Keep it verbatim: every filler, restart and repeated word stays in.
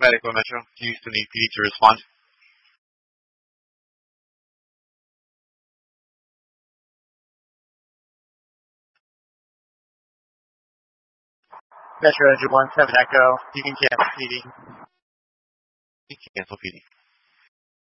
Medical Metro. Do you still need P D to respond? Metro Engine one seven Echo. You can cancel P D. You can cancel P D.